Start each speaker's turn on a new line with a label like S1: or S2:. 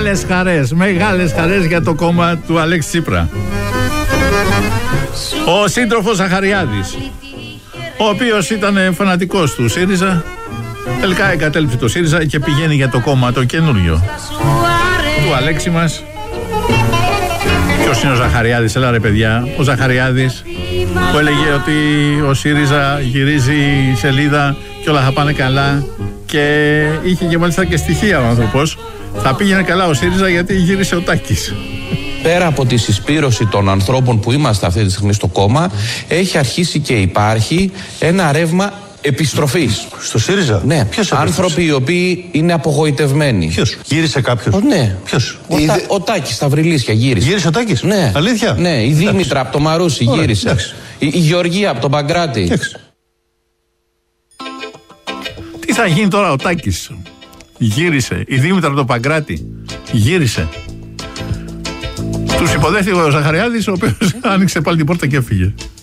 S1: Μεγάλες χαρές για το κόμμα του Αλέξη Τσίπρα. Ο σύντροφος Ζαχαριάδης, ο οποίος ήταν φανατικός του ΣΥΡΙΖΑ, τελικά εγκατέλειψε το ΣΥΡΙΖΑ και πηγαίνει για το κόμμα το καινούριο του Αλέξη μας. Ποιος είναι ο Ζαχαριάδης? Έλα ρε παιδιά, ο Ζαχαριάδης που έλεγε ότι ο ΣΥΡΙΖΑ γυρίζει σελίδα και όλα θα πάνε καλά, και είχε και μάλιστα και στοιχεία ο άνθρωπος. Θα πήγαινε καλά ο ΣΥΡΙΖΑ γιατί γύρισε ο Τάκης.
S2: Πέρα από τη συσπήρωση των ανθρώπων που είμαστε αυτή τη στιγμή στο κόμμα, έχει αρχίσει και υπάρχει ένα ρεύμα επιστροφής.
S3: Στο ΣΥΡΙΖΑ?
S2: Ναι.
S3: Ποιος
S2: άνθρωποι οι οποίοι είναι απογοητευμένοι.
S3: Ποιος? Γύρισε κάποιος?
S2: Ναι.
S3: Ποιος?
S2: Ο Τάκης στα Βρυλίσια γύρισε.
S3: Γύρισε ο Τάκης?
S2: Ναι.
S3: Αλήθεια?
S2: Ναι. Η Δήμητρα από το Μαρούσι γύρισε. Η Γεωργία από τον Παγκράτη.
S1: Τι θα γίνει τώρα? Ο Τάκης γύρισε. Η Δήμητρα από τον Παγκράτη γύρισε. Τους υποδέχθηκε ο Ζαχαριάδης, ο οποίος άνοιξε πάλι την πόρτα και έφυγε.